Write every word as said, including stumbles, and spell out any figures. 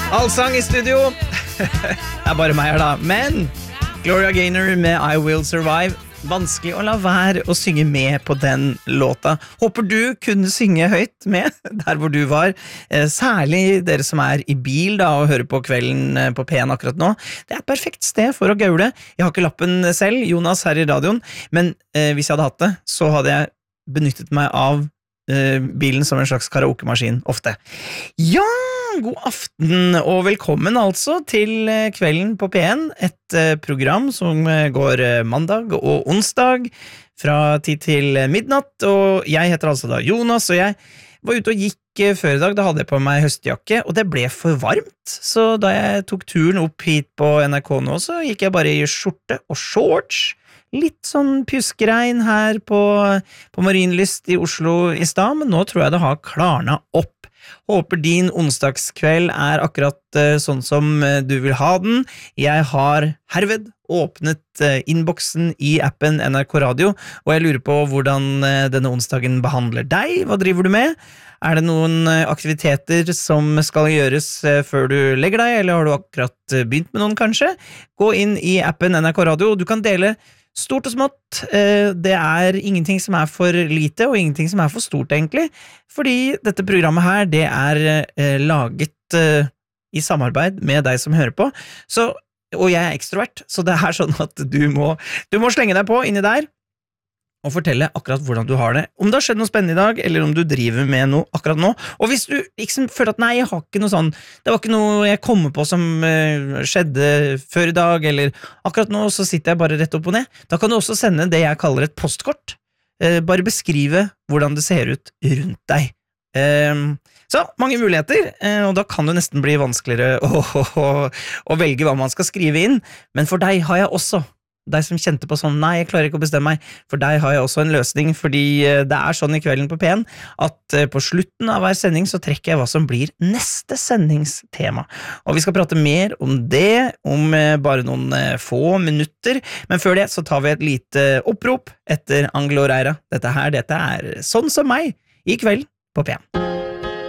Allsang i studio. Det er bare meg her da. Men Gloria Gaynor med I Will Survive. Vanskelig å la være å synge med på den låta. Håper du kunne synge høyt med der hvor du var. Særlig dere som er i bil da og hører på Kvelden på P en akkurat nå. Det er et perfekt sted for å gaule. Jeg har ikke lappen selv, Jonas her i radioen, men eh, hvis jeg hadde hatt det, så hadde jeg benyttet meg av eh, bilen som en slags karaokemaskin ofte. Ja! God aften og velkommen altså til Kvelden på P en, et program som går mandag og onsdag fra ti til midnatt, og jeg heter altså da Jonas, og jeg var ute og gikk før i dag, da hadde jeg på meg høstjakke, og det ble for varmt, så da jeg tok turen opp hit på N R K nå, så gikk jeg bare i skjorte og shorts, litt sånn pjuskregn her på, på Marienlyst i Oslo i stad, men nå tror jeg det har klarnet opp. Håper din onsdagskveld er akkurat uh, sånn som uh, du vil ha den. Jeg har herved åpnet uh, innboksen i appen N R K Radio, og jeg lurer på hvordan uh, denne onsdagen behandler deg. Hva driver du med? Er det noen uh, aktiviteter som skal gjøres uh, før du legger deg, eller har du akkurat uh, begynt med noen kanskje? Gå inn i appen N R K Radio, og du kan dele stort og smått. Det er ingenting som er for lite, og ingenting som er for stort, egentlig. Fordi dette programmet her, det er laget i samarbeid med deg som hører på. Så, og jeg er ekstrovert, så det er sånn at du må, du må slenge deg på inni der, og fortelle akkurat hvordan du har det. Om det har skjedd noe spennende i dag, eller om du driver med noe akkurat nå. Og hvis du liksom føler at nei, jeg har ikke noe sånn, det var ikke noe jeg kommer på som uh, skjedde før i dag, eller akkurat nå så sitter jeg bare rett opp og ned, da kan du også sende det jeg kaller et postkort. Uh, bare beskrive hvordan det ser ut rundt deg. Uh, så, mange muligheter, uh, og da kan det nesten bli vanskeligere å, å, å, å velge hva man skal skrive inn, men for deg har jeg også deg som kjente på sånn, nei, jeg klarer ikke å bestemme meg, for deg har jeg også en løsning, fordi det er sånn i Kvelden på P en, at på slutten av hver sending så trekker jeg hva som blir neste sendingstema. Og vi skal prate mer om det, om bare noen få minutter, men før det så tar vi et lite opprop etter Anglo Reira. Dette her, dette er Sånn som meg, i Kvelden på P en.